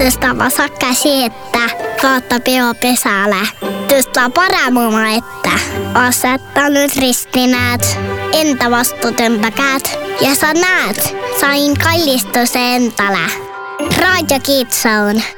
Tõstava käsi ette, vaata peo pesale. Tõsta parem oma ette. Aseta nüüd risti näed. Enda vastu tõmba käed. Ja sa näed, sain kallistuse endale. Raadio Kids Zone.